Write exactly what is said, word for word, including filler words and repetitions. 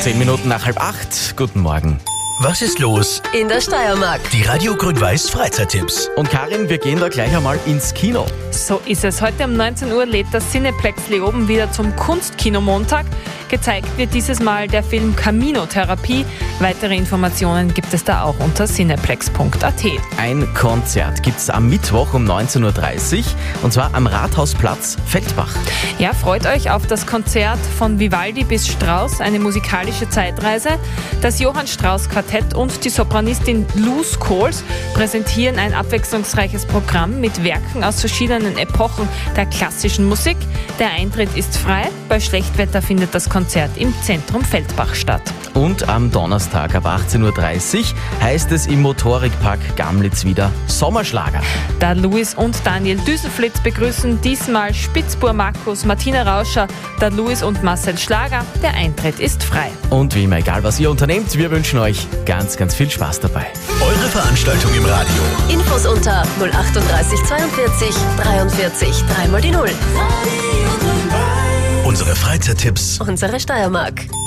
Zehn Minuten nach halb acht. Guten Morgen. Was ist los? In der Steiermark. Die Radio Grün-Weiß Freizeittipps. Und Karin, wir gehen da gleich einmal ins Kino. So ist es. Heute um neunzehn Uhr lädt das Cineplex Leoben wieder zum Kunstkino-Montag. Gezeigt wird dieses Mal der Film Camino-Therapie. Weitere Informationen gibt es da auch unter cineplex punkt a t. Ein Konzert gibt es am Mittwoch um neunzehn Uhr dreißig und zwar am Rathausplatz Feldbach. Ja, freut euch auf das Konzert von Vivaldi bis Strauss, eine musikalische Zeitreise. Das Johann Strauss Quartett und die Sopranistin Luz Kohls präsentieren ein abwechslungsreiches Programm mit Werken aus verschiedenen Epochen der klassischen Musik. Der Eintritt ist frei. Bei Schlechtwetter findet das Konzert im Zentrum Feldbach statt. Und am Donnerstag ab achtzehn Uhr dreißig heißt es im Motorikpark Gamlitz wieder Sommerschlager. Da Luis und Daniel Düsenflitz begrüßen diesmal Spitzbur Markus, Martina Rauscher, da Luis und Marcel Schlager. Der Eintritt ist frei. Und wie immer, egal was ihr unternehmt, wir wünschen euch ganz, ganz viel Spaß dabei. Eure Veranstaltung im Radio. Infos unter null achtunddreißig zweiundvierzig dreiundvierzig dreimal die Null. Unsere Freizeittipps. Unsere Steiermark.